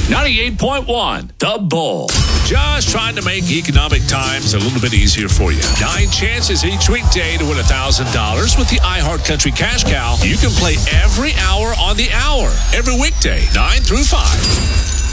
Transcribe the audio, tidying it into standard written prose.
98.1, The Bull. Just trying to make economic times a little bit easier for you. 9 chances each weekday to win $1,000 with the iHeartCountry Cash Cow. You can play every hour on the hour, every weekday, 9 through 5.